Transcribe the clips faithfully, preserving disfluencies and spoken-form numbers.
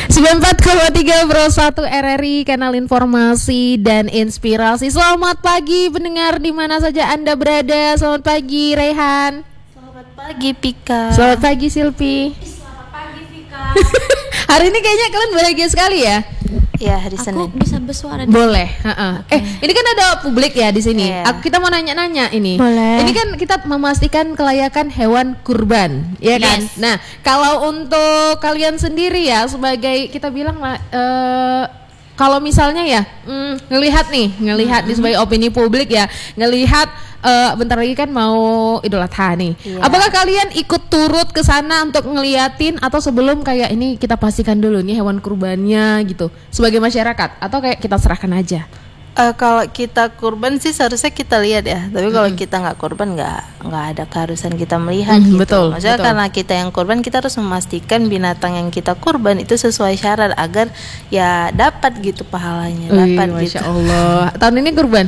sembilan puluh empat koma tiga Pro satu R R I, kanal informasi dan inspirasi. Selamat pagi pendengar di mana saja Anda berada. Selamat pagi Rehan. Selamat pagi Pika. Selamat pagi Silpi. Selamat pagi Pika. Hari ini kayaknya kalian bahagia sekali ya. Ya, hari Aku Senin. bisa bersuara. Boleh. Uh-uh. Okay. Eh, ini kan ada publik ya di sini. Yeah. Aku, kita mau nanya-nanya ini. Boleh. Ini kan kita memastikan kelayakan hewan kurban, ya kan? Yes. Nah, kalau untuk kalian sendiri ya, sebagai kita bilang lah, uh, kalau misalnya ya, mm, ngelihat nih, ngelihat mm-hmm. di sebagai opini publik ya, ngelihat. Uh, bentar lagi kan mau Idul Adha nih. Yeah. Apakah kalian ikut turut ke sana untuk ngeliatin atau sebelum kayak ini kita pastikan dulu nih hewan kurbannya gitu sebagai masyarakat atau kayak kita serahkan aja? Uh, kalau kita kurban sih seharusnya kita lihat ya. Tapi kalau mm-hmm. kita nggak kurban nggak nggak ada keharusan kita melihat mm, gitu. Betul. Maksudnya betul. karena kita yang kurban kita harus memastikan binatang yang kita kurban itu sesuai syarat agar ya dapat gitu pahalanya. Ui, dapat Masya gitu. Allah. Tahun ini kurban?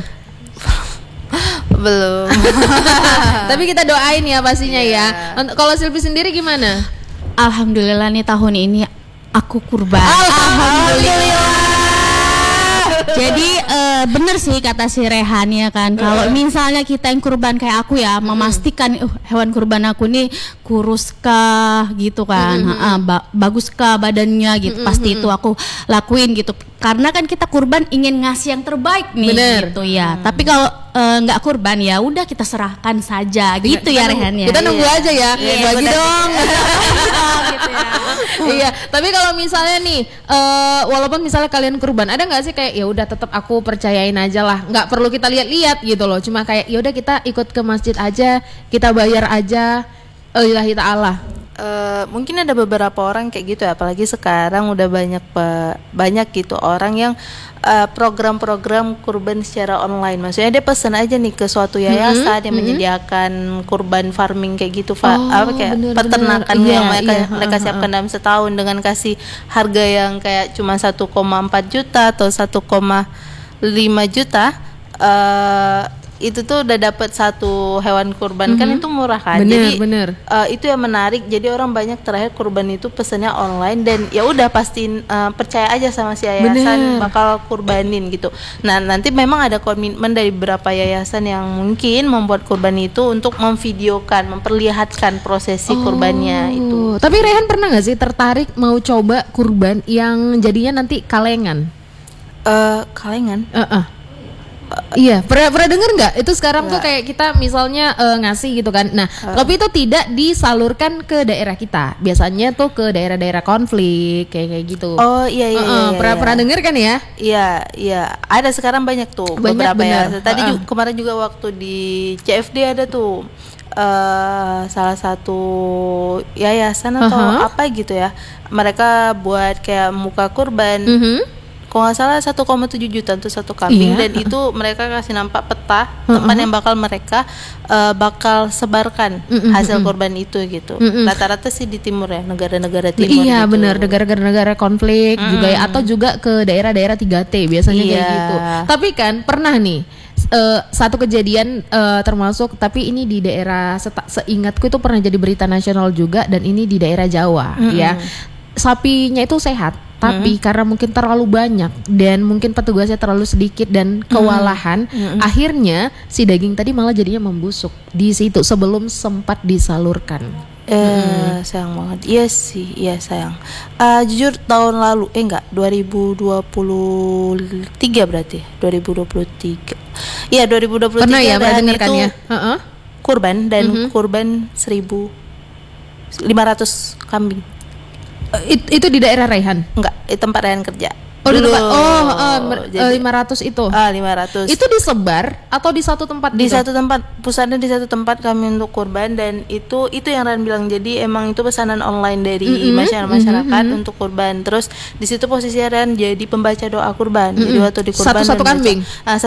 Belum. Tapi kita doain ya pastinya yeah. ya. Untuk kalau Silvi sendiri gimana? Alhamdulillah nih tahun ini aku kurban. Alhamdulillah. Jadi uh, bener sih kata si Rehan ya kan. Kalau misalnya kita yang kurban kayak aku ya, memastikan uh, hewan kurban aku nih kuruskah gitu kan, Mm-hmm. uh, ba- baguskah badannya gitu. Mm-hmm. Pasti itu aku lakuin gitu. Karena kan kita kurban ingin ngasih yang terbaik nih Bener. gitu ya. Hmm. Tapi kalau nggak uh, kurban ya udah kita serahkan saja gitu kita ya nunggu, Rehan ya. Kita nunggu Iya. aja ya. Iya, Bagi bener. dong. gitu ya. Iya, tapi kalau misalnya nih uh, walaupun misalnya kalian kurban, ada nggak sih kayak ya udah tetap aku percayain aja lah, nggak perlu kita lihat-lihat gitu loh, cuma kayak ya udah kita ikut ke masjid aja, kita bayar aja, lillahi ta'ala. Uh, mungkin ada beberapa orang kayak gitu ya, apalagi sekarang udah banyak pe- banyak gitu orang yang uh, program-program kurban secara online. Maksudnya dia pesan aja nih ke suatu yayasan mm-hmm. yang menyediakan kurban farming kayak gitu, fa- Oh, apa kayak bener, peternakan bener. yang Iya, mereka iya, mereka uh, siapkan uh, uh. dalam setahun dengan kasih harga yang kayak cuma satu koma empat juta atau satu koma lima juta. Uh, itu tuh udah dapat satu hewan kurban, mm-hmm. kan itu murah kan. Bener, jadi bener. Uh, itu yang menarik. Jadi orang banyak terakhir kurban itu pesannya online dan ya udah pastiin uh, percaya aja sama si yayasan Bener. bakal kurbanin gitu. Nah nanti memang ada komitmen dari beberapa yayasan yang mungkin membuat kurban itu untuk memvideokan, memperlihatkan prosesi Oh, kurbannya itu. Tapi Rehan pernah nggak sih tertarik mau coba kurban yang jadinya nanti kalengan? Uh, kalengan. Uh-uh. Iya, pernah pernah dengar nggak? Itu sekarang Nggak. tuh kayak kita misalnya uh, ngasih gitu kan. Nah, Uh. tapi itu tidak disalurkan ke daerah kita. Biasanya tuh ke daerah-daerah konflik kayak kayak gitu. Oh iya iya. Uh-uh. iya, iya pernah iya. pernah dengar kan ya? Iya, iya. Ada sekarang banyak tuh Banyak, beberapa bener. ya. Tadi Uh-uh. juga, kemarin juga waktu di C F D ada tuh uh, salah satu yayasan atau Uh-huh. apa gitu ya. Mereka buat kayak muka kurban. Mhm. Kalau nggak salah satu koma tujuh juta untuk satu kambing. Iya. Dan itu mereka kasih nampak peta Uh-uh. tempat yang bakal mereka uh, bakal sebarkan Mm-mm, hasil mm-mm. kurban itu gitu. Mm-mm. Rata-rata sih di timur ya, negara-negara timur. Iya gitu. benar, negara-negara konflik Mm. juga ya, atau juga ke daerah-daerah tiga T biasanya kayak Iya. gitu. Tapi kan pernah nih uh, satu kejadian uh, termasuk, tapi ini di daerah seta- seingatku itu pernah jadi berita nasional juga, dan ini di daerah Jawa. Mm-mm. Ya, sapinya itu sehat, tapi mm-hmm. karena mungkin terlalu banyak dan mungkin petugasnya terlalu sedikit dan kewalahan, Mm-hmm. akhirnya si daging tadi malah jadinya membusuk di situ sebelum sempat disalurkan. Eh Mm-hmm. sayang banget. Iya sih, iya sayang. Uh, jujur tahun lalu, eh enggak, dua ribu dua puluh tiga berarti. dua ribu dua puluh tiga. Iya, dua ribu dua puluh tiga. Pernah ya, pernah dan dengarkan itu ya? Uh-uh. kurban dan Mhm. kurban seribu lima ratus kambing. Uh, it- itu di daerah Raihan. Enggak, di tempat Ryan kerja. Oh, di Dulu. tempat. Oh, uh, mer- Jadi, uh, lima ratus itu. ah, lima ratus. Itu disebar atau di satu tempat Di gitu? satu tempat, pusatnya di satu tempat kami untuk kurban. Dan itu itu yang Ran bilang, jadi emang itu pesanan online dari Mm-mm, masyarakat-masyarakat mm-mm. untuk kurban. Terus di situ posisi Ran jadi pembaca doa kurban. Jadi Mm-mm. waktu di kurban Satu-satu Ran baca- kambing? ah,